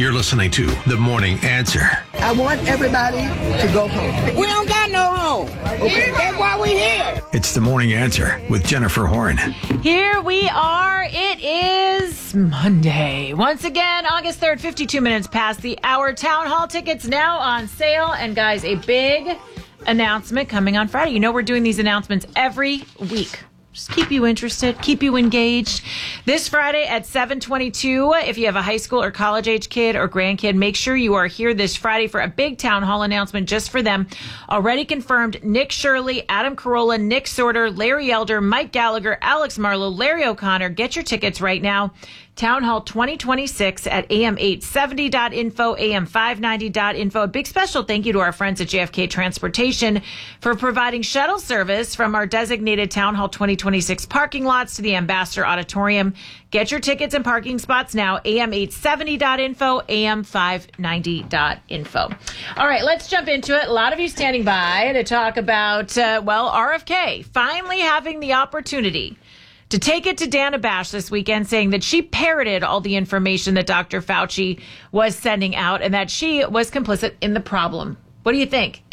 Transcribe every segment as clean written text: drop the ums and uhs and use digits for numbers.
You're listening to The Morning Answer. I want everybody to go home. We don't got no home. Okay, that's why we're here. It's The Morning Answer with Jennifer Horn. Here we are. It is Monday. Once again, August 3rd, 52 minutes past the hour. Town Hall tickets now on sale. And guys, a big announcement coming on Friday. You know we're doing these announcements every week. Just keep you interested, keep you engaged. This Friday at 7:22, if you have a high school or college age kid or grandkid, make sure you are here this Friday for a big town hall announcement just for them. Already confirmed, Nick Shirley, Adam Carolla, Nick Sorter, Larry Elder, Mike Gallagher, Alex Marlowe, Larry O'Connor. Get your tickets right now. Town Hall 2026 at am870.info, am590.info. A big special thank you to our friends at JFK Transportation for providing shuttle service from our designated Town Hall 2026 parking lots to the Ambassador Auditorium. Get your tickets and parking spots now, am870.info, am590.info. All right, let's jump into it. A lot of you standing by to talk about, RFK finally having the opportunity to take it to Dana Bash this weekend, saying that she parroted all the information that Dr. Fauci was sending out and that she was complicit in the problem. What do you think?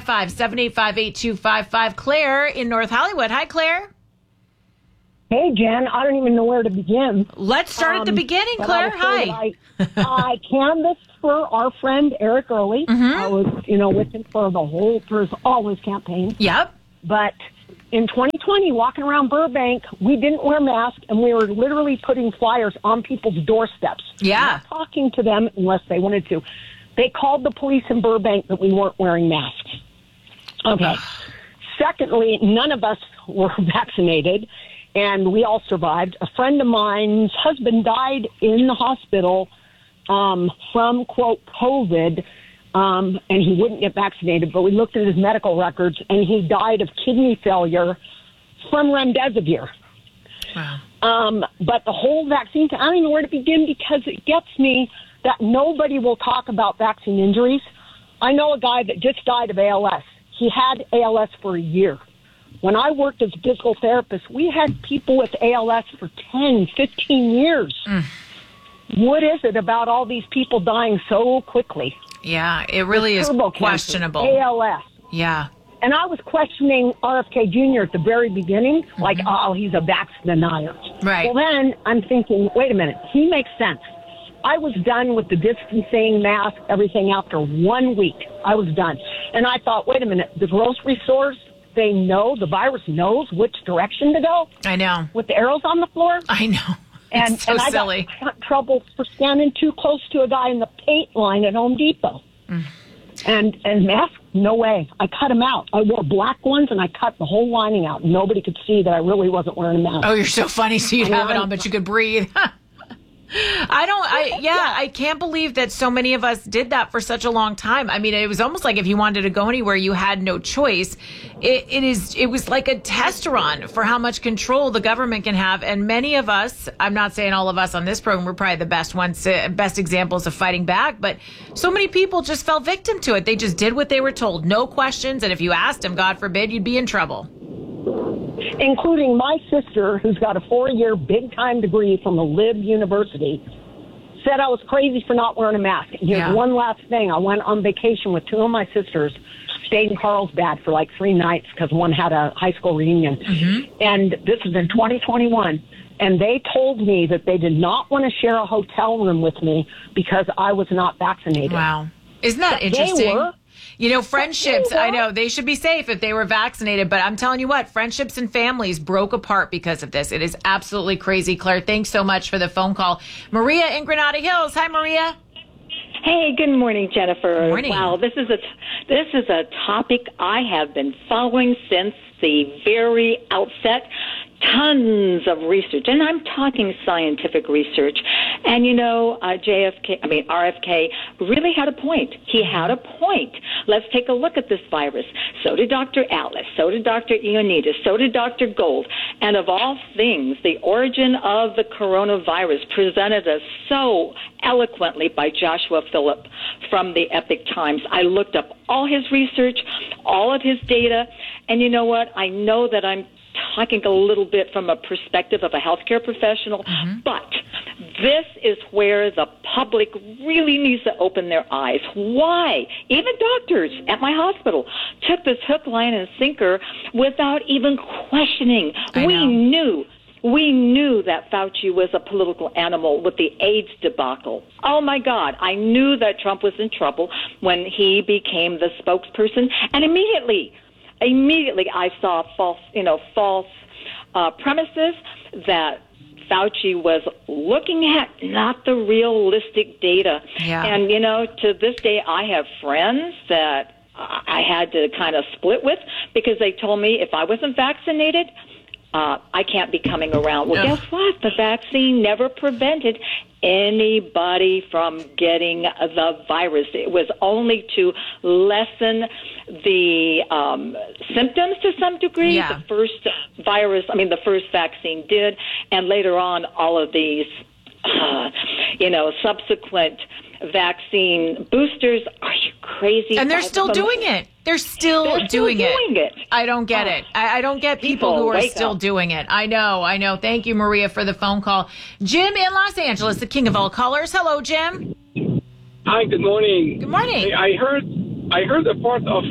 855-785-8255. Claire in North Hollywood. Hi, Claire. Hey, Jen. I don't even know where to begin. Let's start at the beginning, Claire. Hi. I canvassed for our friend Eric Early. I was, with him for all his campaign. Yep. But in 2020, walking around Burbank, we didn't wear masks, and we were literally putting flyers on people's doorsteps. Yeah. Not talking to them unless they wanted to. They called the police in Burbank that we weren't wearing masks. Okay. Secondly, none of us were vaccinated, and we all survived. A friend of mine's husband died in the hospital from, quote, COVID, and he wouldn't get vaccinated, but we looked at his medical records, and he died of kidney failure from remdesivir. Wow. But the whole vaccine, I don't even know where to begin because it gets me that nobody will talk about vaccine injuries. I know a guy that just died of ALS. He had ALS for a year. When I worked as a physical therapist, we had people with ALS for 10, 15 years. What is it about all these people dying so quickly? Yeah, it really is questionable. ALS. Yeah. And I was questioning RFK Jr. at the very beginning, like, he's a vax denier. Right. Well, then I'm thinking, wait a minute, he makes sense. I was done with the distancing, mask, everything after 1 week. I was done. And I thought, wait a minute, the grocery stores, they know, the virus knows which direction to go. I know. With the arrows on the floor. I know. It's so silly. I got trouble for standing too close to a guy in the paint line at Home Depot. And masks, no way. I cut them out. I wore black ones, and I cut the whole lining out. Nobody could see that I really wasn't wearing a mask. Oh, you're so funny. So you'd have it on, but you could breathe. I can't believe that so many of us did that for such a long time. I mean, it was almost like if you wanted to go anywhere, you had no choice. It was like a test run for how much control the government can have. And many of us, I'm not saying all of us on this program, we're probably the best ones, best examples of fighting back, but so many people just fell victim to it. They just did what they were told. No questions. And if you asked them, God forbid, you'd be in trouble. Including my sister, who's got a 4-year big-time degree from a Lib University, said I was crazy for not wearing a mask. And here's one last thing. I went on vacation with 2 of my sisters, stayed in Carlsbad for like 3 nights because one had a high school reunion. And this was in 2021. And they told me that they did not want to share a hotel room with me because I was not vaccinated. Wow. Isn't that interesting? They were. Friendships, I know they should be safe if they were vaccinated, but I'm telling you what, friendships and families broke apart because of this. It is absolutely crazy. Claire, thanks so much for the phone call. Maria in Granada Hills. Hi, Maria. Hey, good morning, Jennifer. Good morning. Wow, this is a topic I have been following since the very outset. Tons of research, and I'm talking scientific research. And RFK really had a point. He had a point. Let's take a look at this virus. So did Dr. Atlas. So did Dr. Ioannidis. So did Dr. Gold. And of all things, the origin of the coronavirus presented us so eloquently by Joshua Phillip from the Epoch Times. I looked up all his research, all of his data, and you know what? I know that I'm talking a little bit from a perspective of a healthcare professional, but This is where the public really needs to open their eyes. Why? Even doctors at my hospital took this hook, line, and sinker without even questioning. We knew that Fauci was a political animal with the AIDS debacle. Oh, my God. I knew that Trump was in trouble when he became the spokesperson. And immediately I saw false premises that Fauci was looking at, not the realistic data. Yeah. And, to this day, I have friends that I had to kind of split with because they told me if I wasn't vaccinated, I can't be coming around. Well, guess what? The vaccine never prevented anybody from getting the virus. It was only to lessen the symptoms to some degree. Yeah. The first vaccine did, and later on, all of these, subsequent vaccine boosters. Are you crazy? And they're still doing it. They're still doing it. I don't get it. I don't get people who are still doing it. I know. Thank you, Maria, for the phone call. Jim in Los Angeles, the king of all callers. Hello, Jim. Hi, good morning. Good morning. I heard a part of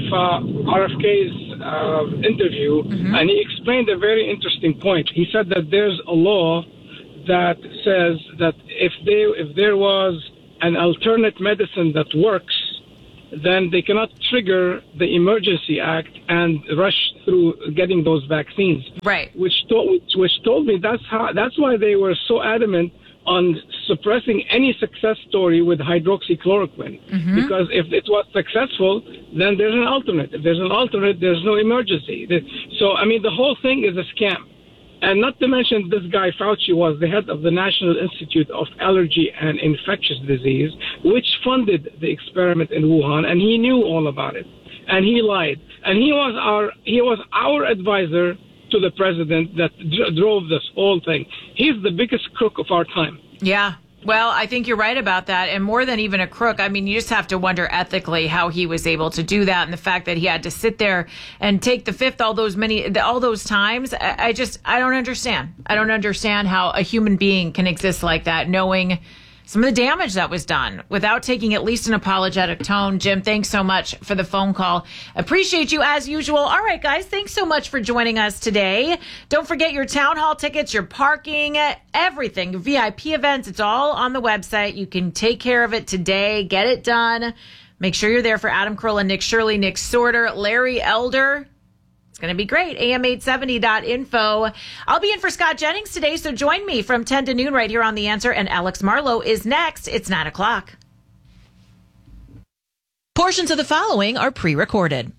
RFK's interview, and he explained a very interesting point. He said that there's a law that says that if there was an alternate medicine that works, then they cannot trigger the Emergency Act and rush through getting those vaccines. Right. Which told me that's why they were so adamant on suppressing any success story with hydroxychloroquine. Because if it was successful, then there's an alternate. If there's an alternate, there's no emergency. So, the whole thing is a scam. And not to mention, this guy, Fauci, was the head of the National Institute of Allergy and Infectious Disease, which funded the experiment in Wuhan, and he knew all about it. And he lied. And he was our advisor to the president that drove this whole thing. He's the biggest crook of our time. Yeah. Well, I think you're right about that. And more than even a crook, you just have to wonder ethically how he was able to do that. And the fact that he had to sit there and take the fifth all those times. I don't understand. I don't understand how a human being can exist like that, knowing some of the damage that was done without taking at least an apologetic tone. Jim, thanks so much for the phone call. Appreciate you as usual. All right, guys, thanks so much for joining us today. Don't forget your town hall tickets, your parking, everything, your VIP events. It's all on the website. You can take care of it today. Get it done. Make sure you're there for Adam Carolla, Nick Shirley, Nick Sorter, Larry Elder. Going to be great. AM870.info. I'll be in for Scott Jennings today, so join me from 10 to noon right here on The Answer. And Alex Marlowe is next. It's 9 o'clock. Portions of the following are pre-recorded.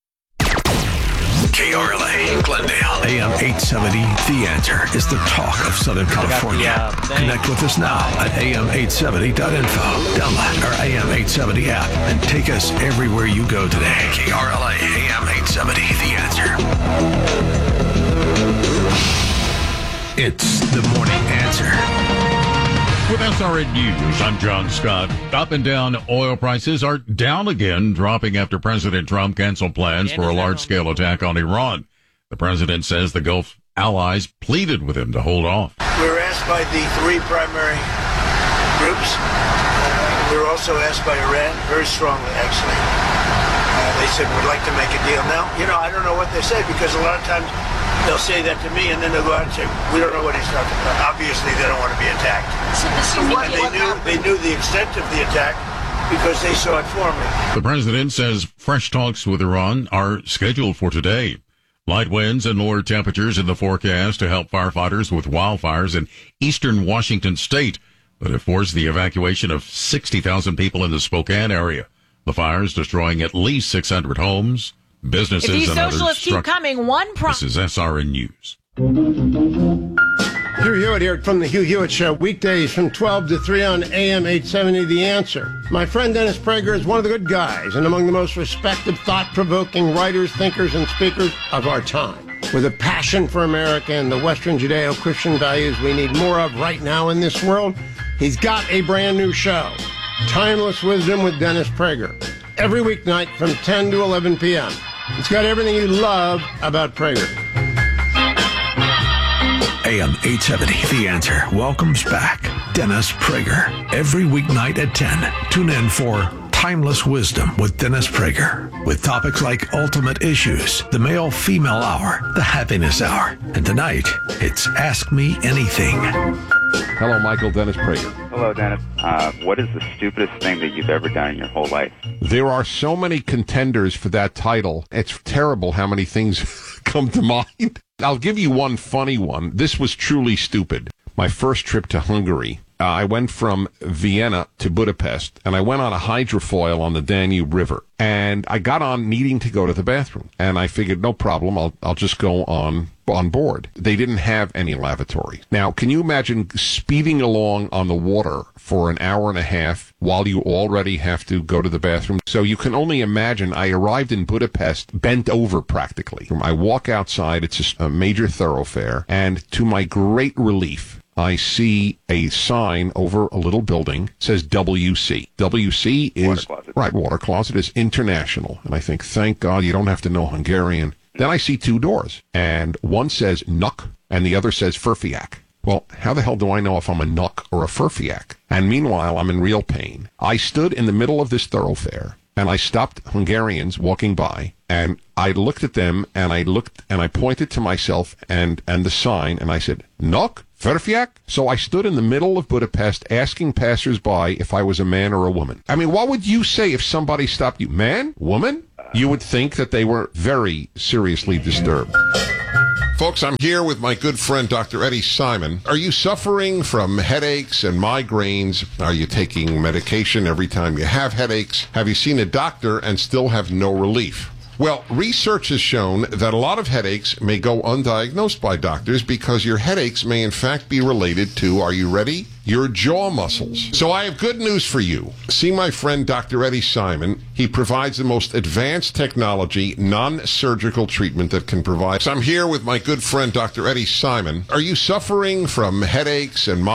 KRLA, Glendale, AM 870. The Answer is the talk of Southern California. Connect with us now at AM870.info. Download our AM 870 app and take us everywhere you go today. KRLA, AM 870. The Answer. It's the Morning Answer. With SRN News, I'm John Scott. Up and down oil prices are down again, dropping after President Trump canceled plans for a large-scale attack on Iran. The president says the Gulf allies pleaded with him to hold off. We were asked by the three primary groups. We were also asked by Iran, very strongly, actually. They said, we'd like to make a deal. Now, I don't know what they say, because a lot of times they'll say that to me, and then they'll go out and say, we don't know what he's talking about. Obviously, they don't want to be attacked. And they knew the extent of the attack because they saw it forming. The president says fresh talks with Iran are scheduled for today. Light winds and lower temperatures in the forecast to help firefighters with wildfires in eastern Washington state that have forced the evacuation of 60,000 people in the Spokane area. The fires destroying at least 600 homes, businesses, if these and socialists keep coming, This is SRN News. Hugh Hewitt here from the Hugh Hewitt Show, weekdays from 12 to 3 on AM 870, The Answer. My friend Dennis Prager is one of the good guys and among the most respected, thought-provoking writers, thinkers, and speakers of our time. With a passion for America and the Western Judeo-Christian values we need more of right now in this world, he's got a brand new show, Timeless Wisdom with Dennis Prager, every weeknight from 10 to 11 p.m. It's got everything you love about Prager. AM 870, The Answer welcomes back Dennis Prager. Every weeknight at 10, tune in for Timeless Wisdom with Dennis Prager, with topics like ultimate issues, the male-female hour, the happiness hour, and tonight, it's Ask Me Anything. Hello, Michael. Dennis Prager. Hello, Dennis. What is the stupidest thing that you've ever done in your whole life? There are so many contenders for that title. It's terrible how many things come to mind. I'll give you one funny one. This was truly stupid. My first trip to Hungary. I went from Vienna to Budapest, and I went on a hydrofoil on the Danube River. And I got on needing to go to the bathroom. And I figured, no problem, I'll just go on board. They didn't have any lavatory. Now, can you imagine speeding along on the water for an hour and a half while you already have to go to the bathroom? So you can only imagine. I arrived in Budapest bent over practically. I walk outside, it's a major thoroughfare, and to my great relief, I see a sign over a little building, says WC. WC is, water closet. Right, water closet is international. And I think, thank God you don't have to know Hungarian. Then I see two doors, and one says Nuk, and the other says Furfiak. Well, how the hell do I know if I'm a Nuk or a Furfiak? And meanwhile, I'm in real pain. I stood in the middle of this thoroughfare, and I stopped Hungarians walking by, and I looked at them, and I pointed to myself and the sign, and I said, Nuk? Furfiak? So I stood in the middle of Budapest asking passersby if I was a man or a woman. I mean, what would you say if somebody stopped you? Man? Woman? You would think that they were very seriously disturbed. Folks, I'm here with my good friend, Dr. Eddie Simon. Are you suffering from headaches and migraines? Are you taking medication every time you have headaches? Have you seen a doctor and still have no relief? Well, research has shown that a lot of headaches may go undiagnosed by doctors because your headaches may in fact be related to, are you ready? Your jaw muscles. So I have good news for you. See my friend Dr. Eddie Simon. He provides the most advanced technology, non-surgical treatment that can provide. So I'm here with my good friend Dr. Eddie Simon. Are you suffering from headaches and